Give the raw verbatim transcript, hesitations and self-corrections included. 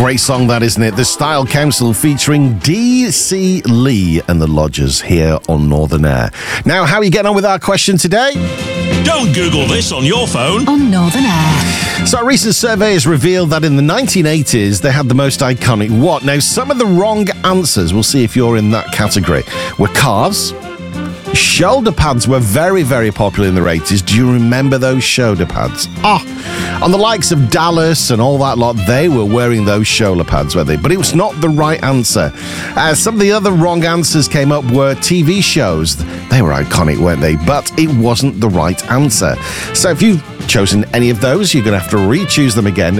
Great song that, isn't it? The Style Council featuring D C Lee and the Lodgers here on Northern Air. Now, how are you getting on with our question today? Don't Google this on your phone. On Northern Air. So a recent survey has revealed that in the nineteen eighties, they had the most iconic what? Now, some of the wrong answers, we'll see if you're in that category, were cars. Shoulder pads were very, very popular in the eighties. Do you remember those shoulder pads? Ah, on the likes of Dallas and all that lot, they were wearing those shoulder pads, were they? But it was not the right answer. Uh, some of the other wrong answers came up were T V shows. They were iconic, weren't they? But it wasn't the right answer. So if you've chosen any of those, you're going to have to re-choose them again